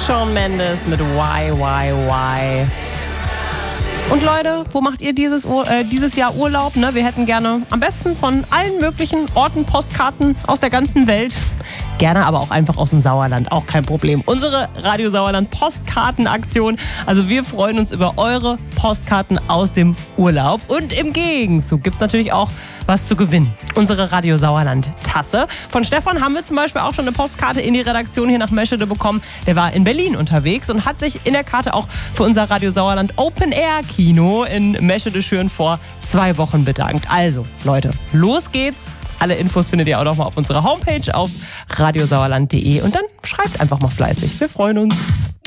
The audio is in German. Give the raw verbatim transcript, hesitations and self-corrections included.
Shawn Mendes mit Why, Why, Why. Und Leute, wo macht ihr dieses, äh, dieses Jahr Urlaub? Ne? Wir hätten gerne am besten von allen möglichen Orten Postkarten aus der ganzen Welt. Gerne aber auch einfach aus dem Sauerland, auch kein Problem. Unsere Radio Sauerland Postkartenaktion. Also wir freuen uns über eure Postkarten aus dem Urlaub. Und im Gegenzug gibt es natürlich auch was zu gewinnen. Unsere Radio Sauerland Tasse. Von Stefan haben wir zum Beispiel auch schon eine Postkarte in die Redaktion hier nach Meschede bekommen. Der war in Berlin unterwegs und hat sich in der Karte auch für unser Radio Sauerland Open Air Kino in Meschede-Schüren vor zwei Wochen bedankt. Also Leute, los geht's. Alle Infos findet ihr auch noch mal auf unserer Homepage auf radiosauerland punkt de und dann schreibt einfach mal fleißig. Wir freuen uns.